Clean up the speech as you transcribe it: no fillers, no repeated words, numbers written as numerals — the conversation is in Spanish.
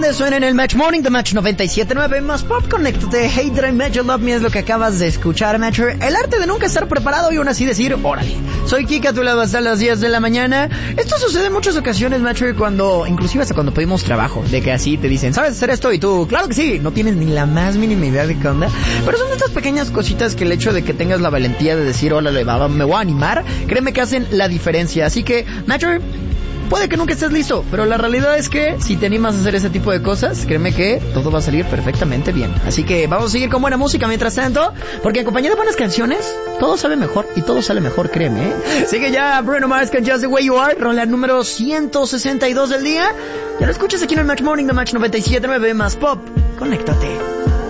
tarde suena en el Match Morning de Match 97.9 más Pop. Conéctate. Hey, Dry Match, You Love Me es lo que acabas de escuchar, Matcher. El arte de nunca estar preparado y aún así decir, órale. Soy Kika, a tu lado hasta las 10 de la mañana. Esto sucede en muchas ocasiones, Matcher, inclusive hasta cuando pedimos trabajo, de que así te dicen, ¿sabes hacer esto? Y tú, claro que sí, no tienes ni la más mínima idea de qué onda. Pero son estas pequeñas cositas que el hecho de que tengas la valentía de decir, órale, me voy a animar, créeme que hacen la diferencia. Así que, Matcher, puede que nunca estés listo, pero la realidad es que si te animas a hacer ese tipo de cosas, créeme que todo va a salir perfectamente bien. Así que vamos a seguir con buena música mientras tanto, porque en compañía de buenas canciones, todo sabe mejor y todo sale mejor, créeme. Sigue ya Bruno Mars con Just the Way You Are, rola número 162 del día. Ya lo escuchas aquí en el Match Morning de Match 97.9 más Pop. Conéctate.